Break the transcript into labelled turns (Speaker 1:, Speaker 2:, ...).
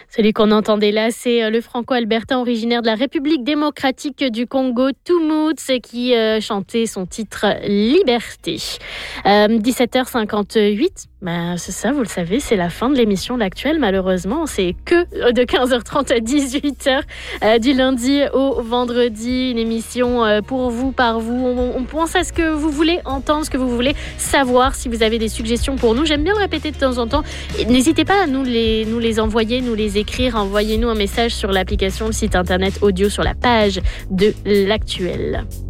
Speaker 1: Celui qu'on entendait là, c'est le franco-albertain originaire de la République démocratique du Congo, Tumutz, qui chantait son titre Liberté. 17h58, c'est ça, vous le savez, c'est la fin de l'émission L'Actuel. Malheureusement, c'est que de 15h30 à 18h, du lundi au vendredi, une émission pour vous, par vous. On pense à ce que vous voulez entendre, ce que vous voulez savoir. Si vous avez des suggestions pour nous, j'aime bien le répéter de temps en temps. N'hésitez pas à nous les envoyer, nous les écrire. Envoyez-nous un message sur l'application, le site internet audio sur la page de L'Actuel.